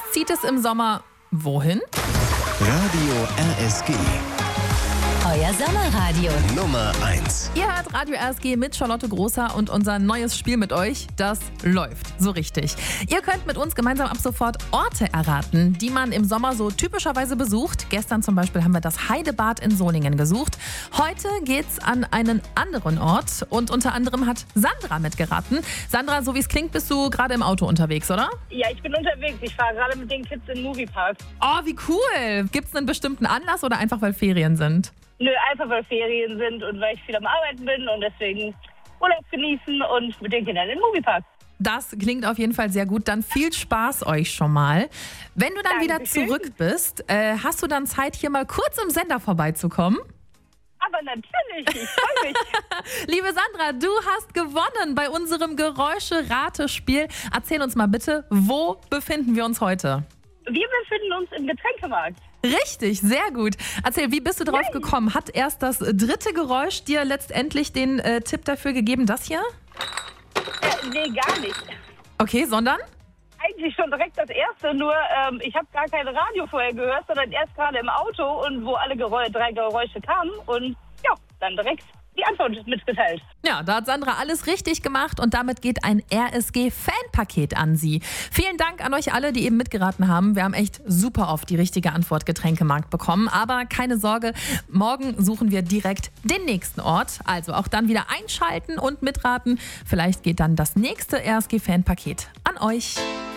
zieht es im Sommer wohin? Radio RSG. Euer Sommerradio. Nummer 1. Ihr hört Radio RSG mit Charlotte Großer und unser neues Spiel mit euch, das läuft so richtig. Ihr könnt mit uns gemeinsam ab sofort Orte erraten, die man im Sommer so typischerweise besucht. Gestern zum Beispiel haben wir das Heidebad in Solingen gesucht. Heute geht's an einen anderen Ort und unter anderem hat Sandra mitgeraten. Sandra, so wie es klingt, bist du gerade im Auto unterwegs, oder? Ja, ich bin unterwegs. Ich fahre gerade mit den Kids in den Moviepark. Oh, wie cool! Gibt's einen bestimmten Anlass oder einfach, weil Ferien sind? Nö, einfach weil Ferien sind und weil ich viel am Arbeiten bin und deswegen Urlaub genießen und mit den Kindern in den Moviepark. Das klingt auf jeden Fall sehr gut. Dann viel Spaß euch schon mal. Wenn du dann wieder Dankeschön. zurück bist, hast du dann Zeit, hier mal kurz im Sender vorbeizukommen? Aber natürlich, ich freue mich. Liebe Sandra, du hast gewonnen bei unserem Geräusche-Ratespiel. Erzähl uns mal bitte, wo befinden wir uns heute? Wir befinden uns im Getränkemarkt. Richtig, sehr gut. Erzähl, wie bist du drauf gekommen? Hat erst das dritte Geräusch dir letztendlich den Tipp dafür gegeben, das hier? Nee, gar nicht. Okay, sondern? Eigentlich schon direkt das erste, nur ich habe gar kein Radio vorher gehört, sondern erst gerade im Auto und wo alle drei Geräusche kamen und ja, dann direkt die Antwort mitgeteilt. Ja, da hat Sandra alles richtig gemacht und damit geht ein RSG-Fanpaket an Sie. Vielen Dank an euch alle, die eben mitgeraten haben. Wir haben echt super oft die richtige Antwort Getränkemarkt bekommen. Aber keine Sorge, morgen suchen wir direkt den nächsten Ort. Also auch dann wieder einschalten und mitraten. Vielleicht geht dann das nächste RSG-Fanpaket an euch.